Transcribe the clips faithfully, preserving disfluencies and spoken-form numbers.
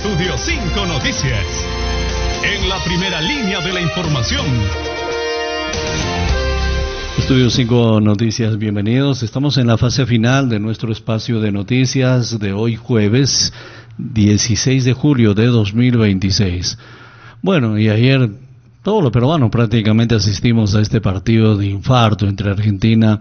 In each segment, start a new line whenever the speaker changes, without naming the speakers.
Estudio cinco Noticias. En la primera línea de la información.
Estudio cinco Noticias, bienvenidos. Estamos en la fase final de nuestro espacio de noticias de hoy jueves dieciséis de julio de dos mil veintiséis. Bueno, y ayer todos los peruanos prácticamente asistimos a este partido de infarto entre Argentina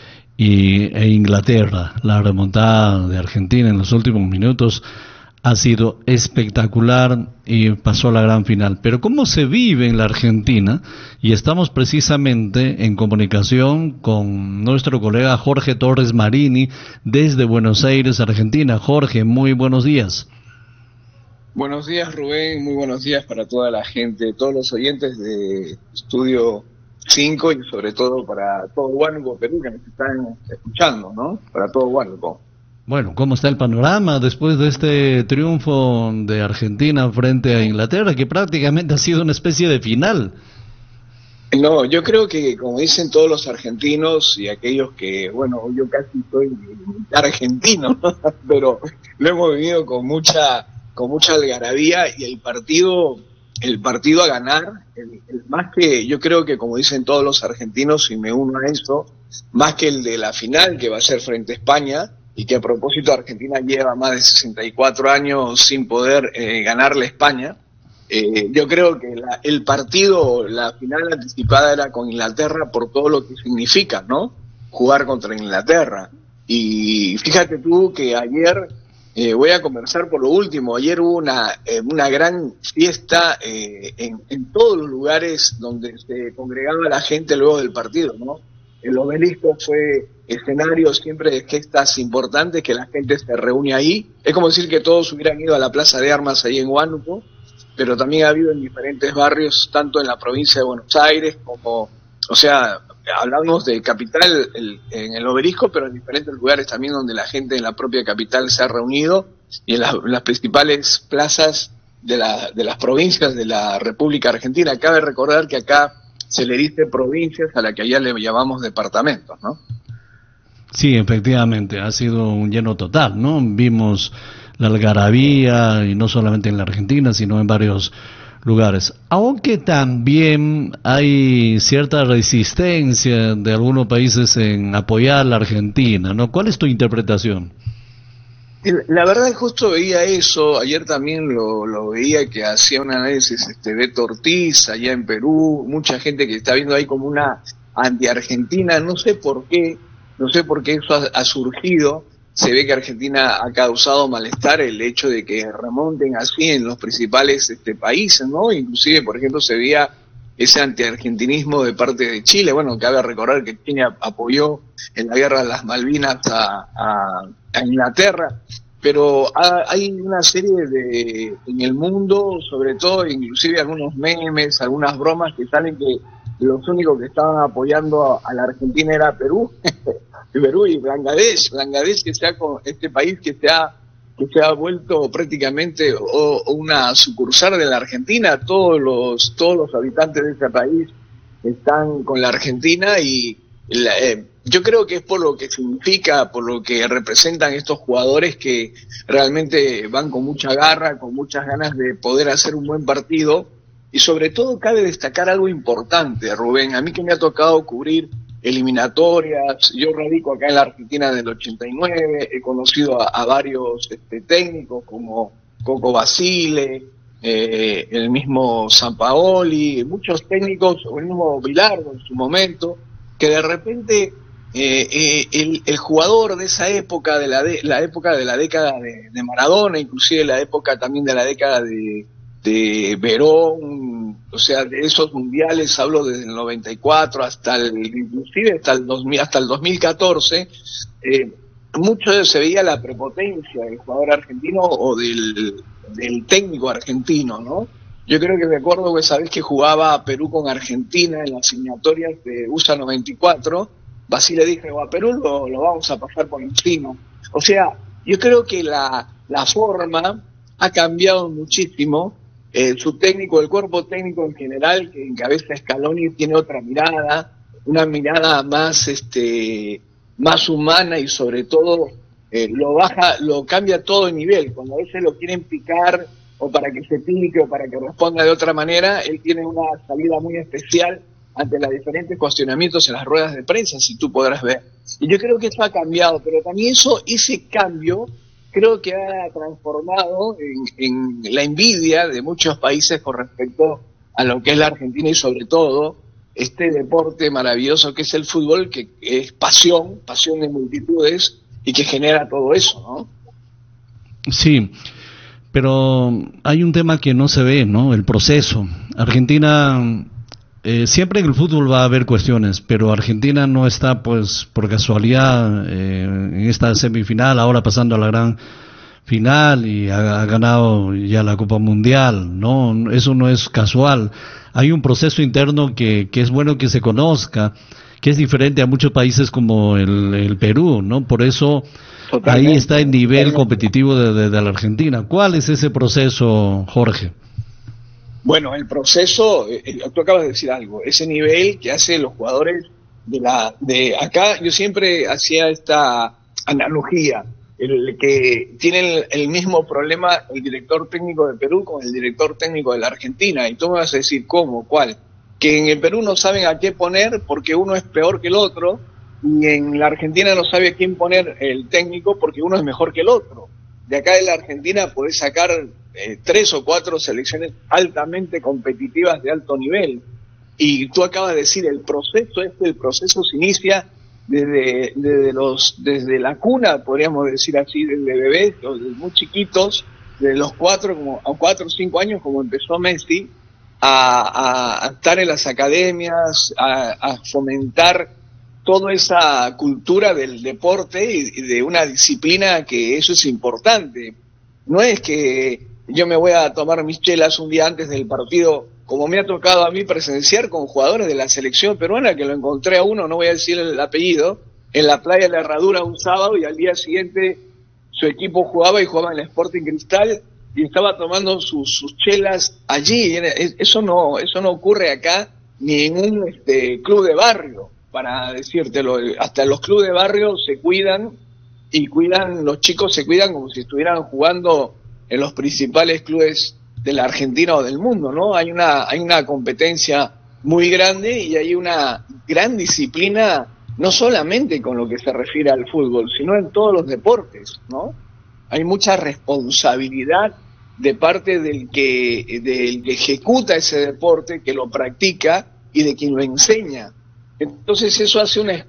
y, e Inglaterra. La remontada de Argentina en los últimos minutos ha sido espectacular y pasó a la gran final. Pero ¿cómo se vive en la Argentina? Y estamos precisamente en comunicación con nuestro colega Jorge Torres Marini desde Buenos Aires, Argentina. Jorge, muy buenos días.
Buenos días, Rubén, muy buenos días para toda la gente, todos los oyentes de Estudio cinco y sobre todo para todo Huánuco, Perú, que nos están escuchando, ¿no? Para todo Huánuco.
Bueno, ¿cómo está el panorama después de este triunfo de Argentina frente a Inglaterra, que prácticamente ha sido una especie de final?
No, yo creo que, como dicen todos los argentinos y aquellos que, bueno, yo casi soy argentino, ¿no? Pero lo hemos vivido con mucha con mucha algarabía y el partido el partido a ganar, el, el, más que, yo creo que como dicen todos los argentinos, y me uno a eso, más que el de la final que va a ser frente a España, y que a propósito Argentina lleva más de sesenta y cuatro años sin poder eh, ganarle a España, eh, yo creo que la, el partido, la final anticipada era con Inglaterra por todo lo que significa, ¿no? Jugar contra Inglaterra. Y fíjate tú que ayer, eh, voy a conversar por lo último, ayer hubo una, eh, una gran fiesta eh, en, en todos los lugares donde se congregaba la gente luego del partido, ¿no? El Obelisco fue escenario siempre de gestas importantes, que la gente se reúne ahí. Es como decir que todos hubieran ido a la Plaza de Armas ahí en Huánuco, pero también ha habido en diferentes barrios, tanto en la provincia de Buenos Aires como, o sea, hablamos de capital el, en el Obelisco, pero en diferentes lugares también donde la gente en la propia capital se ha reunido, y en las, en las principales plazas de, la, de las provincias de la República Argentina. Cabe recordar que acá se le dice provincias a la que allá le llamamos departamentos, ¿no?
Sí, efectivamente, ha sido un lleno total, ¿no? Vimos la algarabía, y no solamente en la Argentina, sino en varios lugares. Aunque también hay cierta resistencia de algunos países en apoyar a la Argentina, ¿no? ¿Cuál es tu interpretación?
La verdad, justo veía eso, ayer también lo, lo veía, que hacía un análisis este, Beto Ortiz allá en Perú, mucha gente que está viendo ahí como una anti-Argentina, no sé por qué, no sé por qué eso ha, ha surgido. Se ve que Argentina ha causado malestar el hecho de que remonten así en los principales este, países, ¿no? Inclusive, por ejemplo, se veía ese anti-argentinismo de parte de Chile. Bueno, cabe recordar que Chile apoyó en la guerra de las Malvinas a, a, a Inglaterra, pero ha, hay una serie de, en el mundo, sobre todo, inclusive algunos memes, algunas bromas que salen que los únicos que estaban apoyando a, a la Argentina era Perú, Perú y Bangladesh, Bangladesh que sea con este país que se ha que se ha vuelto prácticamente o, o una sucursal de la Argentina. Todos los todos los habitantes de ese país están con la Argentina y la, eh, yo creo que es por lo que significa, por lo que representan estos jugadores que realmente van con mucha garra, con muchas ganas de poder hacer un buen partido. Y sobre todo cabe destacar algo importante, Rubén, a mí que me ha tocado cubrir eliminatorias, yo radico acá en la Argentina del ochenta y nueve, he conocido a, a varios este, técnicos como Coco Basile, eh, el mismo Sampaoli, muchos técnicos, o el mismo Bilardo en su momento, que de repente eh, eh, el, el jugador de esa época, de la, de, la época de la década de, de Maradona, inclusive la época también de la década de de Verón, o sea, de esos mundiales, hablo desde el noventa y cuatro hasta el, inclusive hasta el dos mil, hasta el dos mil catorce, eh, mucho se veía la prepotencia del jugador argentino o del, del técnico argentino, ¿no? Yo creo que me acuerdo que esa vez que jugaba Perú con Argentina en las eliminatorias de U S A noventa y cuatro, Basile dijo, a Perú lo, lo vamos a pasar por encima. O sea, yo creo que la, la forma ha cambiado muchísimo. Eh, su técnico, el cuerpo técnico en general, que encabeza Scaloni, tiene otra mirada, una mirada más este más humana y sobre todo eh, lo baja, lo cambia todo de nivel. Cuando a veces lo quieren picar o para que se pique, o para que responda de otra manera. Él tiene una salida muy especial ante los diferentes cuestionamientos en las ruedas de prensa, si tú podrás ver. Y yo creo que eso ha cambiado, pero también eso, ese cambio, creo que ha transformado en, en la envidia de muchos países con respecto a lo que es la Argentina y sobre todo este deporte maravilloso que es el fútbol, que es pasión, pasión de multitudes y que genera todo eso, ¿no?
Sí, pero hay un tema que no se ve, ¿no? El proceso. Argentina, eh, siempre en el fútbol va a haber cuestiones, pero Argentina no está, pues, por casualidad eh, en esta semifinal, ahora pasando a la gran final y ha, ha ganado ya la Copa Mundial, ¿no? Eso no es casual. Hay un proceso interno que, que es bueno que se conozca, que es diferente a muchos países como el, el Perú, ¿no? Por eso totalmente, ahí está el nivel totalmente competitivo de, de, de la Argentina. ¿Cuál es ese proceso, Jorge?
Bueno, el proceso, eh, tú acabas de decir algo, ese nivel que hace los jugadores de la de acá. Yo siempre hacía esta analogía, el que tienen el mismo problema el director técnico de Perú con el director técnico de la Argentina, y tú me vas a decir, ¿cómo? ¿Cuál? Que en el Perú no saben a qué poner porque uno es peor que el otro, y en la Argentina no sabe a quién poner el técnico porque uno es mejor que el otro. De acá en la Argentina podés sacar eh, tres o cuatro selecciones altamente competitivas de alto nivel, y tú acabas de decir, el proceso este, el proceso se inicia desde, desde los desde la cuna, podríamos decir así, desde bebés, desde muy chiquitos, de los cuatro como a cuatro o cinco años, como empezó Messi, a, a, a estar en las academias, a, a fomentar toda esa cultura del deporte y, y de una disciplina, que eso es importante. No es que yo me voy a tomar mis chelas un día antes del partido, como me ha tocado a mí presenciar con jugadores de la selección peruana, que lo encontré a uno, no voy a decir el apellido, en la playa de la Herradura un sábado, y al día siguiente su equipo jugaba y jugaba en el Sporting Cristal y estaba tomando sus, sus chelas allí. Eso no, eso no ocurre acá ni en un este, club de barrio, para decírtelo. Hasta los clubes de barrio se cuidan, y cuidan, los chicos se cuidan como si estuvieran jugando en los principales clubes de la Argentina o del mundo, ¿no? Hay una, hay una competencia muy grande y hay una gran disciplina, no solamente con lo que se refiere al fútbol, sino en todos los deportes, ¿no? Hay mucha responsabilidad de parte del que, del que ejecuta ese deporte, que lo practica, y de quien lo enseña. Entonces eso hace una...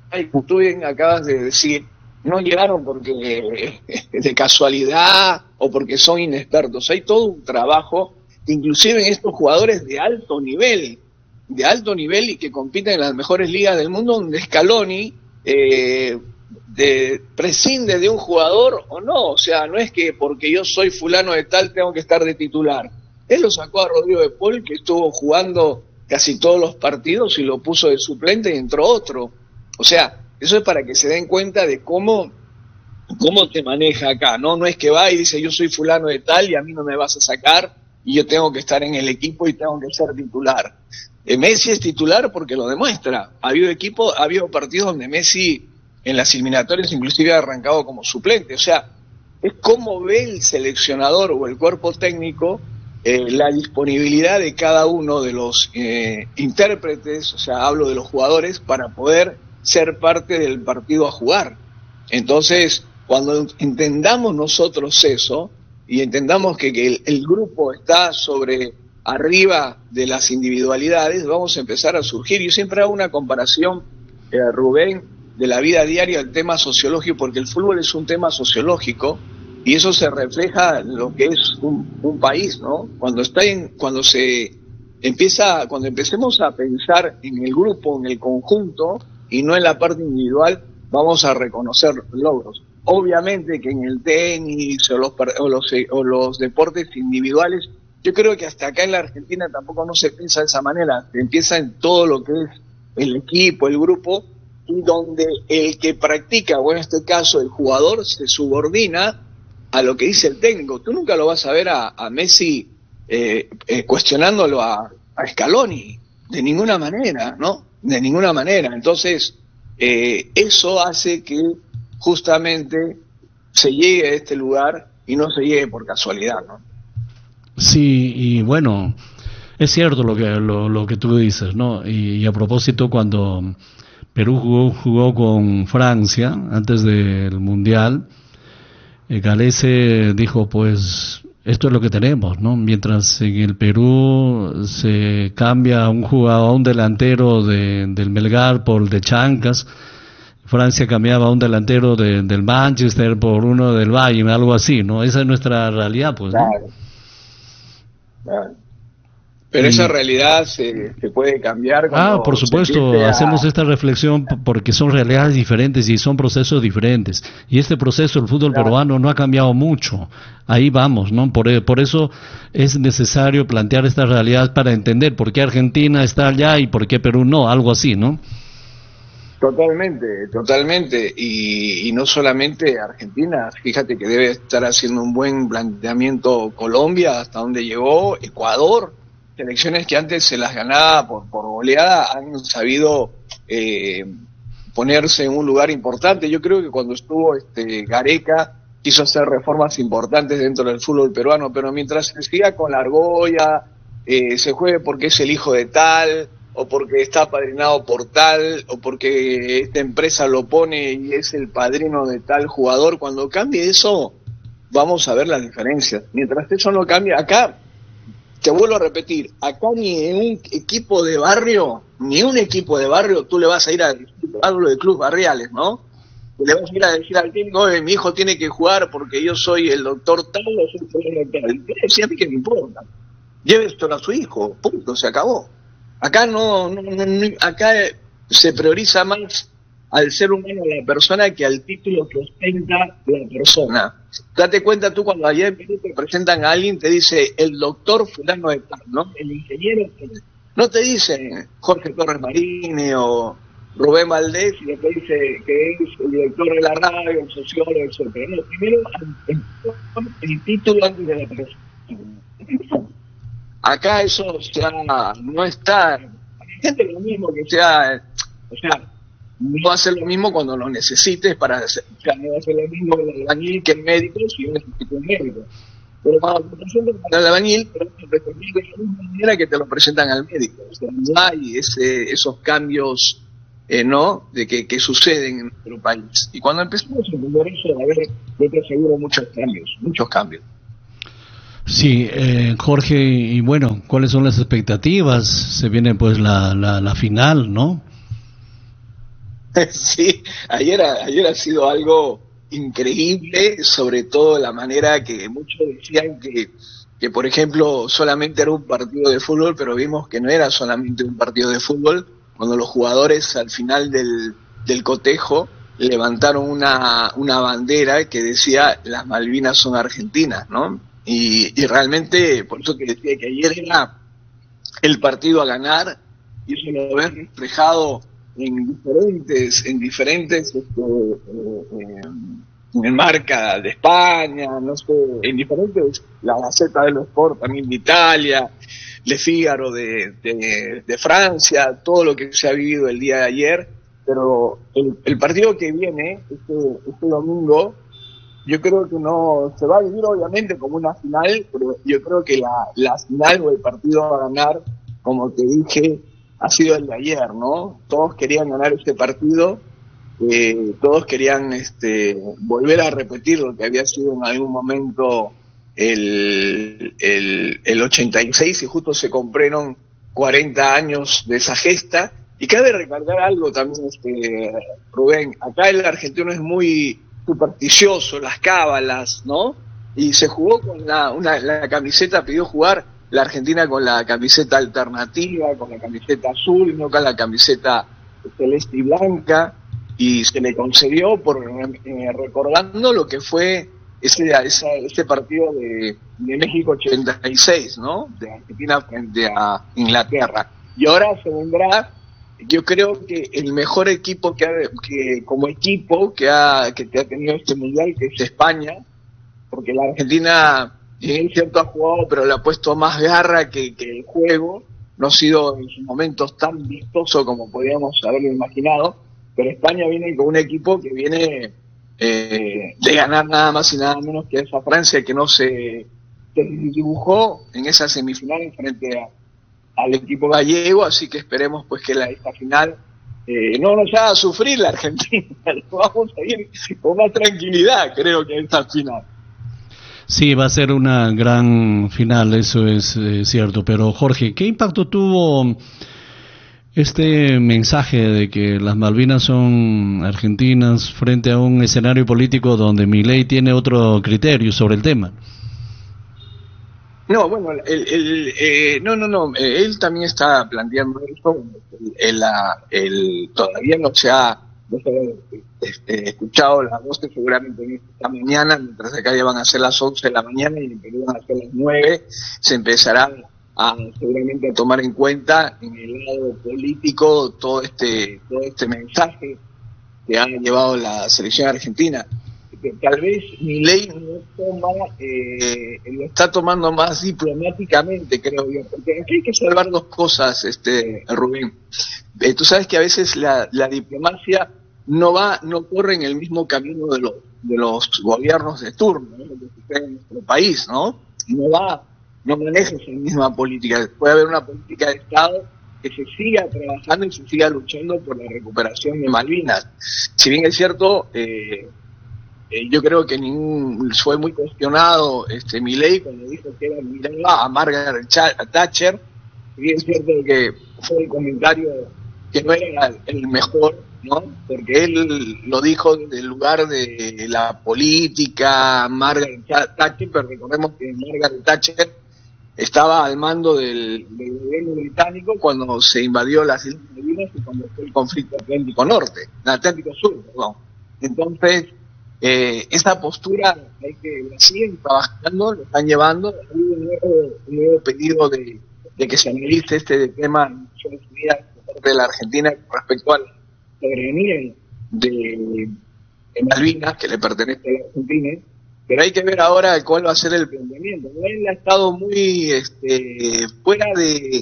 Tú bien acabas de decir, no llegaron porque de casualidad o porque son inexpertos. Hay todo un trabajo, inclusive en estos jugadores de alto nivel, de alto nivel y que compiten en las mejores ligas del mundo, donde Scaloni eh, de, prescinde de un jugador o no. O sea, no es que porque yo soy fulano de tal tengo que estar de titular. Él lo sacó a Rodrigo de Paul, que estuvo jugando casi todos los partidos, y lo puso de suplente y entró otro. O sea, eso es para que se den cuenta de cómo, cómo se maneja acá, ¿no? No es que va y dice, yo soy fulano de tal y a mí no me vas a sacar y yo tengo que estar en el equipo y tengo que ser titular. Eh, Messi es titular porque lo demuestra. Ha habido equipo, ha habido partidos donde Messi en las eliminatorias inclusive ha arrancado como suplente. O sea, es cómo ve el seleccionador o el cuerpo técnico eh, la disponibilidad de cada uno de los eh, intérpretes, o sea, hablo de los jugadores, para poder ser parte del partido a jugar. Entonces, cuando entendamos nosotros eso y entendamos que, que el, el grupo está sobre arriba de las individualidades, vamos a empezar a surgir. Yo siempre hago una comparación, eh, Rubén, de la vida diaria al tema sociológico, porque el fútbol es un tema sociológico y eso se refleja en lo que es un, un país, ¿no? Cuando está en, cuando se empieza, cuando empecemos a pensar en el grupo, en el conjunto y no en la parte individual, vamos a reconocer logros. Obviamente que en el tenis o los, o los, o los deportes individuales, yo creo que hasta acá en la Argentina tampoco no se piensa de esa manera. Se empieza en todo lo que es el equipo, el grupo, y donde el que practica, o en este caso el jugador, se subordina a lo que dice el técnico. Tú nunca lo vas a ver a, a Messi eh, eh, cuestionándolo a, a Scaloni, de ninguna manera, ¿no? De ninguna manera. Entonces, eh, eso hace que justamente se llegue a este lugar y no se llegue por casualidad, ¿no?
Sí, y bueno, es cierto lo que lo, lo que tú dices, ¿no? Y, y a propósito, cuando Perú jugó, jugó con Francia antes del Mundial, eh, Galese dijo, pues esto es lo que tenemos, ¿no? Mientras en el Perú se cambia a un jugador, a un delantero de, del Melgar por el de Chancas, Francia cambiaba a un delantero de, del Manchester por uno del Bayern, algo así, ¿no? Esa es nuestra realidad, pues, ¿no?
Claro, claro. Pero
Y,
esa realidad se, se puede cambiar
ah, por
cuando se
supuesto,
empiece a...
hacemos esta reflexión p- porque son realidades diferentes y son procesos diferentes. Y este proceso, el fútbol
Claro,
peruano no ha cambiado mucho. Ahí vamos, ¿no? Por, e- por eso es necesario plantear esta realidad para entender por qué Argentina está allá y por qué Perú no, algo así, ¿no?
totalmente, totalmente. Y, y no solamente Argentina, fíjate que debe estar haciendo un buen planteamiento Colombia, hasta donde llegó, Ecuador, selecciones que antes se las ganaba por, por goleada, han sabido eh, ponerse en un lugar importante. Yo creo que cuando estuvo este Gareca quiso hacer reformas importantes dentro del fútbol peruano, pero mientras se siga con la argolla, eh, se juegue porque es el hijo de tal, o porque está apadrinado por tal, o porque esta empresa lo pone y es el padrino de tal jugador, cuando cambie eso, vamos a ver las diferencias. Mientras eso no cambie, acá, te vuelvo a repetir, acá ni en un equipo de barrio, ni un equipo de barrio, tú le vas a ir a, hablo de clubes barriales, ¿no? Le vas a ir a decir al técnico, oye, mi hijo tiene que jugar porque yo soy el doctor tal o soy el colega tal. Y decía, a mí que me importa. Lleve esto a su hijo, punto, se acabó. Acá no, no, no, no, acá se prioriza más al ser humano, a la persona, que al título que ostenta la persona. Date cuenta tú cuando allá en Perú te presentan a alguien, te dice el doctor fulano de tal, ¿no? El ingeniero, no te dicen Jorge Torres Marini o Rubén Valdés, y después dice que es el director de la radio, el sociólogo, etcétera. No, primero el, el título antes de la persona. Acá eso, o sea, no está. Hay gente lo mismo que sea, o sea, no hace lo mismo cuando lo necesites para hacer, o sea, no hace lo mismo el albañil que el médico si yo necesito un médico. Pero cuando te presentan al albañil, te lo presentan de la misma manera que te lo presentan al médico. O sea, no hay ese, esos cambios, eh, ¿no?, de que, que suceden en nuestro país. Y cuando empezamos a entender eso, a ver, yo te aseguro muchos cambios, muchos cambios.
Sí, eh, Jorge, y bueno, ¿cuáles son las expectativas? Se viene pues la, la, la final, ¿no?
Sí, ayer, ayer ha sido algo increíble, sobre todo la manera que muchos decían que, que, por ejemplo, solamente era un partido de fútbol, pero vimos que no era solamente un partido de fútbol, cuando los jugadores al final del, del cotejo levantaron una, una bandera que decía las Malvinas son argentinas, ¿no? Y, y realmente, por eso que decía que ayer era el partido a ganar, y eso lo ves reflejado en diferentes, en diferentes este, eh, en marca de España, no sé, en diferentes, la Gaceta dello Sport también de Italia, Le Figaro de, de, de Francia, todo lo que se ha vivido el día de ayer, pero el, el partido que viene, este, este domingo, yo creo que no se va a vivir obviamente como una final, pero yo creo que la, la final o el partido a ganar, como te dije, ha sido el de ayer, ¿no? Todos querían ganar este partido, eh, todos querían este, volver a repetir lo que había sido en algún momento el, el, el ochenta y seis, y justo se cumplieron cuarenta años de esa gesta. Y cabe recalcar algo también, este, Rubén, acá el argentino es muy supersticioso, las cábalas, ¿no? Y se jugó con la, una, la camiseta, pidió jugar la Argentina con la camiseta alternativa, con la camiseta azul, no con la camiseta celeste y blanca, y se le concedió por eh, recordando lo que fue ese, esa, ese partido de, de México ochenta y seis, ¿no? De Argentina frente a Inglaterra. Y ahora se vendrá, yo creo que el mejor equipo que, ha, que como equipo que ha, que ha tenido este mundial, que es España, porque la Argentina, es cierto, ha jugado, pero le ha puesto más garra que, que el juego, no ha sido en sus momentos tan vistoso como podíamos haberlo imaginado, pero España viene con un equipo que viene eh, de ganar nada más y nada menos que esa Francia, que no se se dibujó en esa semifinal frente a, al equipo gallego, así que esperemos pues que la, esta final eh, no nos haga sufrir la Argentina, vamos a ir con más tranquilidad, creo que esta final.
Sí, va a ser una gran final, eso es eh, cierto, pero Jorge, ¿qué impacto tuvo este mensaje de que las Malvinas son argentinas frente a un escenario político donde Milei tiene otro criterio sobre el tema?
No, bueno, el, el, eh, no, no, no, eh, él también está planteando eso, el, el, el, todavía no se ha, no se ha este, escuchado las voces, seguramente esta mañana, mientras acá ya van a ser las once de la mañana y en Perú van a ser las nueve, se empezará a, seguramente a tomar en cuenta en el lado político todo este, todo este mensaje que ha llevado la selección argentina. Que tal vez Milei no toma, eh, lo está tomando más diplomáticamente, creo yo, porque aquí hay que salvar dos cosas, este Rubén. Eh, tú sabes que a veces la, la diplomacia no va, no corre en el mismo camino de los de los gobiernos de turno, ¿no? Lo que sucede en nuestro país, ¿no? No va, no maneja esa misma política. Puede haber una política de Estado que se siga trabajando y se siga luchando por la recuperación de Malvinas. Si bien es cierto, eh, Eh, yo creo que ningún, fue muy cuestionado este Milei cuando dijo que era miraba a Margaret Thatcher, y es cierto que fue el comentario que no era el mejor, ¿no? Porque él lo dijo desde el lugar de la política, Margaret Thatcher, pero recordemos que Margaret Thatcher estaba al mando del, del gobierno británico cuando se invadió las Islas Malvinas y cuando fue el conflicto Atlántico Norte, Atlántico Sur, perdón. Entonces, Eh, esa postura hay que la siguen trabajando, lo están llevando. Hay un nuevo, un nuevo pedido de, de que se analice este tema en Naciones Unidas por parte de la Argentina respecto a la soberanía de, de Malvinas, que le pertenece a la Argentina, pero hay que ver ahora cuál va a ser el planteamiento. Él ha estado muy este, fuera de,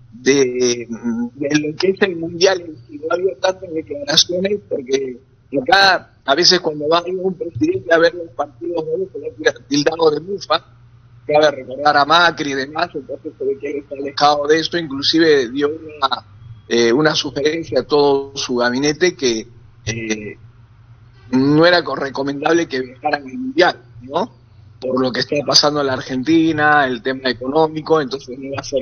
de, de lo que es el mundial, y no ha habido tantas declaraciones porque acá a veces cuando va un presidente a ver los partidos de él, se le ha tildado de bufa, cabe recordar a Macri y demás, entonces se ve que él está alejado de esto, inclusive dio una, eh, una sugerencia a todo su gabinete que eh, no era recomendable que viajaran al mundial, ¿no? Por lo que está pasando en la Argentina, el tema económico, entonces no va a ser